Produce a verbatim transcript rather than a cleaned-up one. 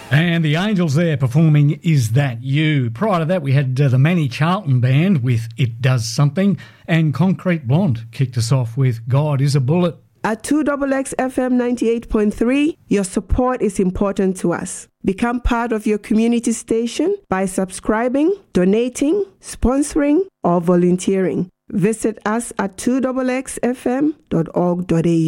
And the Angels there performing Is That You? Prior to that, we had uh, the Manny Charlton Band with It Does Something, and Concrete Blonde kicked us off with God Is a Bullet. At two X X F M ninety-eight point three, your support is important to us. Become part of your community station by subscribing, donating, sponsoring, or volunteering. Visit us at two X X F M dot org dot A U.